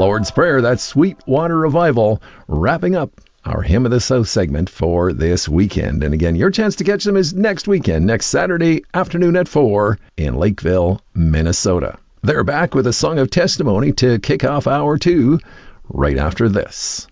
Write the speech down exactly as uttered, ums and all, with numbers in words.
Lord's Prayer, that's Sweetwater Revival, wrapping up our Hymn of the South segment for this weekend. And again, your chance to catch them is next weekend, next Saturday afternoon at four in Lakeville, Minnesota. They're back with a song of testimony to kick off hour two right after this.